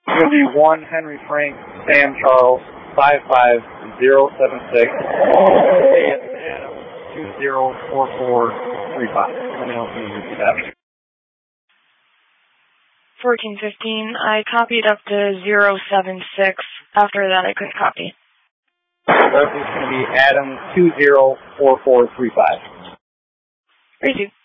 It's going to be 1 Henry Frank Sam Charles 55076. Adam 204435. Let me know if you need to repeat that. 1415. I copied up to 076. After that, I couldn't copy. That's going to be Adam 204435. 32.